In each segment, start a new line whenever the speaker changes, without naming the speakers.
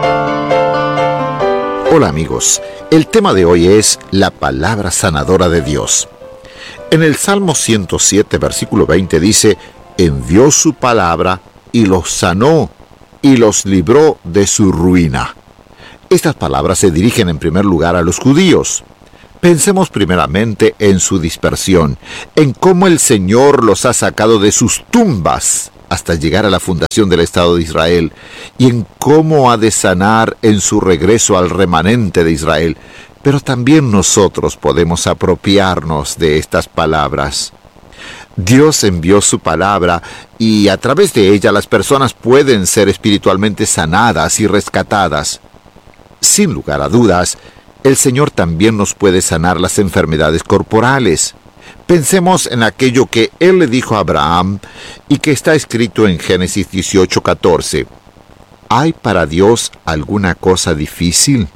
Hola amigos, el tema de hoy es la palabra sanadora de Dios. En el Salmo 107, versículo 20 dice: envió su palabra y los sanó y los libró de su ruina. Estas palabras se dirigen en primer lugar a los judíos. Pensemos primeramente en su dispersión, en cómo el Señor los ha sacado de sus tumbas hasta llegar a la fundación del Estado de Israel, y en cómo ha de sanar en su regreso al remanente de Israel. Pero también nosotros podemos apropiarnos de estas palabras. Dios envió su palabra y a través de ella las personas pueden ser espiritualmente sanadas y rescatadas. Sin lugar a dudas, el Señor también nos puede sanar las enfermedades corporales. Pensemos en aquello que Él le dijo a Abraham y que está escrito en Génesis 18:14. ¿Hay para Dios alguna cosa difícil?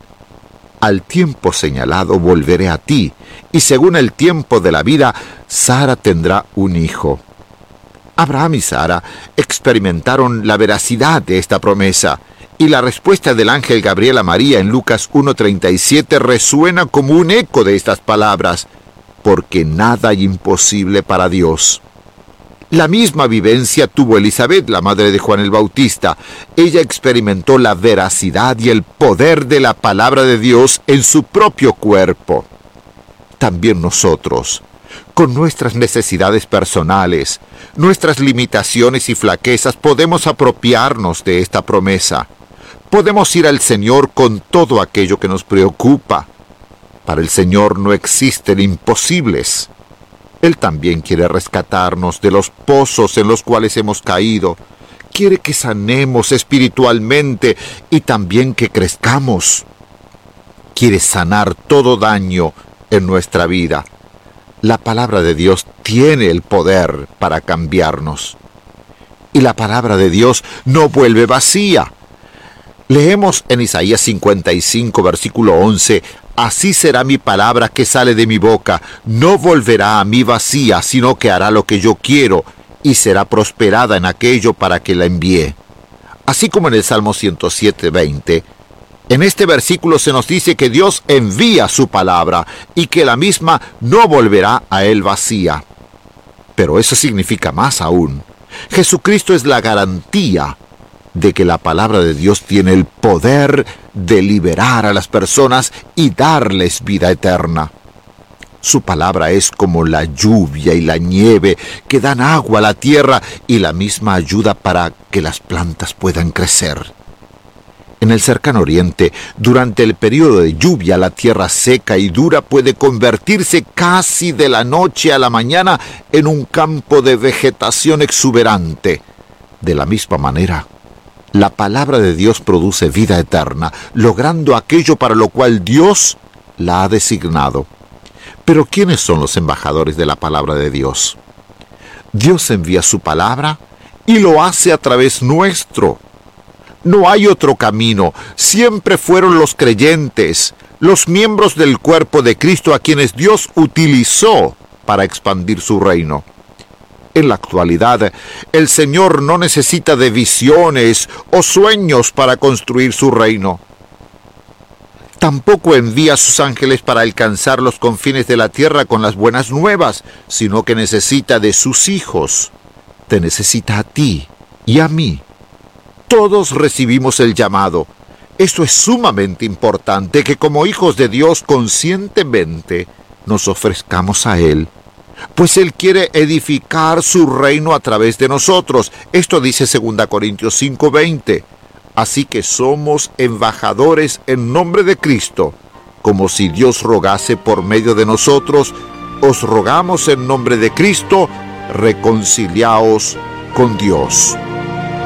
Al tiempo señalado volveré a ti, y según el tiempo de la vida, Sara tendrá un hijo. Abraham y Sara experimentaron la veracidad de esta promesa, y la respuesta del ángel Gabriel a María en Lucas 1:37 resuena como un eco de estas palabras, porque nada hay imposible para Dios. La misma vivencia tuvo Elizabeth, la madre de Juan el Bautista. Ella experimentó la veracidad y el poder de la palabra de Dios en su propio cuerpo. También nosotros, con nuestras necesidades personales, nuestras limitaciones y flaquezas, podemos apropiarnos de esta promesa. Podemos ir al Señor con todo aquello que nos preocupa. Para el Señor no existen imposibles. Él también quiere rescatarnos de los pozos en los cuales hemos caído. Quiere que sanemos espiritualmente y también que crezcamos. Quiere sanar todo daño en nuestra vida. La palabra de Dios tiene el poder para cambiarnos. Y la palabra de Dios no vuelve vacía. Leemos en Isaías 55, versículo 11: así será mi palabra que sale de mi boca, no volverá a mí vacía, sino que hará lo que yo quiero, y será prosperada en aquello para que la envíe. Así como en el Salmo 107, 20, en este versículo se nos dice que Dios envía su palabra, y que la misma no volverá a él vacía. Pero eso significa más aún. Jesucristo es la garantía de que la palabra de Dios tiene el poder de liberar a las personas y darles vida eterna. Su palabra es como la lluvia y la nieve que dan agua a la tierra y la misma ayuda para que las plantas puedan crecer. En el cercano oriente, durante el periodo de lluvia, la tierra seca y dura puede convertirse casi de la noche a la mañana en un campo de vegetación exuberante. De la misma manera, la palabra de Dios produce vida eterna, logrando aquello para lo cual Dios la ha designado. Pero ¿quiénes son los embajadores de la palabra de Dios? Dios envía su palabra y lo hace a través nuestro. No hay otro camino. Siempre fueron los creyentes, los miembros del cuerpo de Cristo a quienes Dios utilizó para expandir su reino. En la actualidad, el Señor no necesita de visiones o sueños para construir su reino. Tampoco envía a sus ángeles para alcanzar los confines de la tierra con las buenas nuevas, sino que necesita de sus hijos. Te necesita a ti y a mí. Todos recibimos el llamado. Esto es sumamente importante, que como hijos de Dios conscientemente nos ofrezcamos a Él, pues Él quiere edificar su reino a través de nosotros. Esto dice 2 Corintios 5:20. Así que somos embajadores en nombre de Cristo, como si Dios rogase por medio de nosotros. Os rogamos en nombre de Cristo, reconciliaos con Dios.